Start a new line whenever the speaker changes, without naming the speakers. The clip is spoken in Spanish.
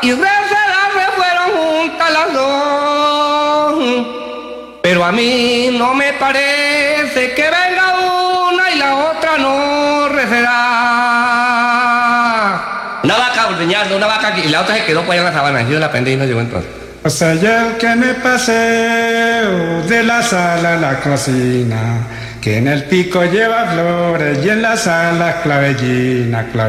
y receladas se fueron juntas las dos. Pero a mí no me parece que venga una y la otra no recerá. Una vaca ordeñando, una vaca aquí, y la otra se quedó por allá en la sabana. Yo la prendí y no llegó entonces.
O sea, yo que me paseo de la sala a la cocina, que en el pico lleva flores y en la sala clavellina,